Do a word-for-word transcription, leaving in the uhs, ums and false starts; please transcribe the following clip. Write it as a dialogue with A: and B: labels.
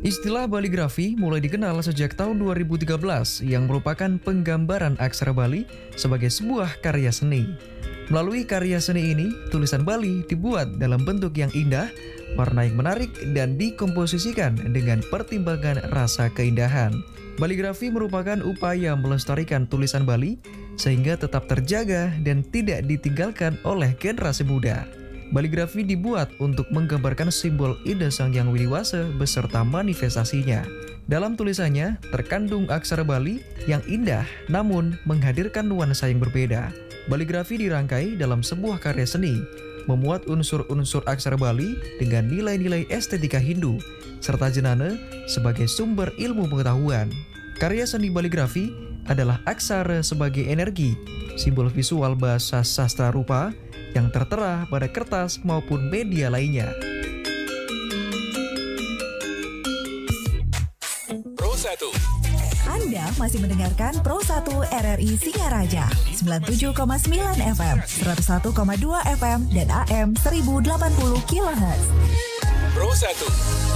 A: Istilah baligrafi mulai dikenal sejak tahun dua ribu tiga belas yang merupakan penggambaran aksara Bali sebagai sebuah karya seni. Melalui karya seni ini, tulisan Bali dibuat dalam bentuk yang indah, warna yang menarik, dan dikomposisikan dengan pertimbangan rasa keindahan. Baligrafi merupakan upaya melestarikan tulisan Bali sehingga tetap terjaga dan tidak ditinggalkan oleh generasi muda. Baligrafi dibuat untuk menggambarkan simbol Ida Sang Hyang Widi-Wasa beserta manifestasinya. Dalam tulisannya terkandung aksara Bali yang indah namun menghadirkan nuansa yang berbeda. Baligrafi dirangkai dalam sebuah karya seni, memuat unsur-unsur aksara Bali dengan nilai-nilai estetika Hindu, serta jenana sebagai sumber ilmu pengetahuan. Karya seni baligrafi adalah aksara sebagai energi, simbol visual bahasa sastra rupa yang tertera pada kertas maupun media lainnya.
B: Pro satu.
C: Anda masih mendengarkan Pro satu R R I Singaraja sembilan puluh tujuh koma sembilan F M, seratus satu koma dua F M, dan A M seribu delapan puluh kilohertz.
B: Pro satu.